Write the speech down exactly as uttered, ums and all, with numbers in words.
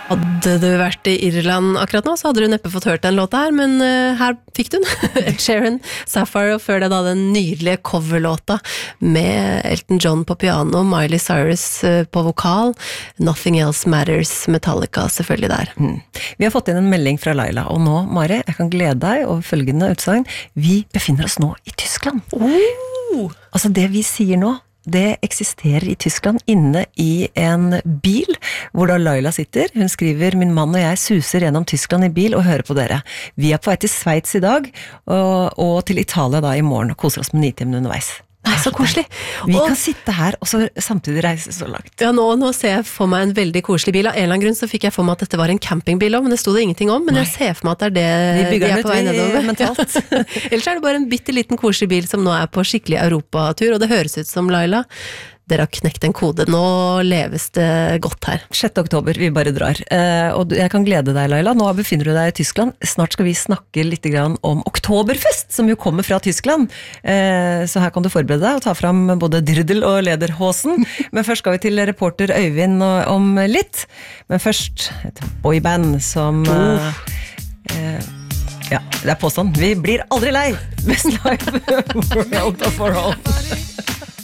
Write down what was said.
Hadde du vært i Irland akkurat nå, så hadde du neppe fått hørt den låta her, men uh, her fikk du den. Ed Sheeran, Sapphire, og før det da den nydelige coverlåta med Elton John på piano, Miley Cyrus uh, på vokal, Nothing Else Matters, Metallica selvfølgelig der. Mm. Vi har fått inn en melding fra Laila, og nå, Mari, jeg kan glede deg over følgende utsagn. Vi befinner oss nå i Tyskland. Oh! Altså det vi sier nå, det eksisterer i Tyskland inne i en bil hvor da Laila sitter. Hun skriver, min mann og jeg suser gjennom Tyskland i bil og hører på dere. Vi er på vei til Sveits i dag og, og til Italia da i morgen og koser oss med nitimen underveis. Nei, så koselig. Vi og, kan sitte her og så samtidig reise så langt. Ja, nå, nå ser jeg for meg en veldig koselig bil. Av en eller annen grunn så fikk jeg for meg at dette var en campingbil også, men det stod det ingenting om. Men Nei. Jeg ser for meg at det er det vi, de er på vei nedover. Mentalt. Ellers er det bare en bitteliten koselig bil som nå er på skikkelig europatur, og det høres ut som Laila. Dere har knekt en kode. Nå leves det godt her. sjette oktober, vi bare drar. Eh, og jeg kan glede deg, Laila. Nå befinner du deg i Tyskland. Snart skal vi snakke litt grann om Oktoberfest, som jo kommer fra Tyskland. Eh, så her kan du forberede deg og ta fram både Dirdel og Lederhosen. Men først skal vi til reporter Øyvind om litt. Men først et boyband som... Uh, eh, ja, det er påstand. Vi blir aldri lei! Best live world of our own.